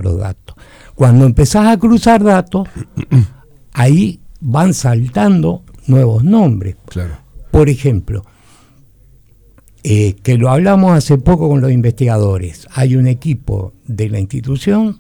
los datos. Cuando empezás a cruzar datos, ahí van saltando nuevos nombres. Claro. Por ejemplo, que lo hablamos hace poco con los investigadores, hay un equipo de la institución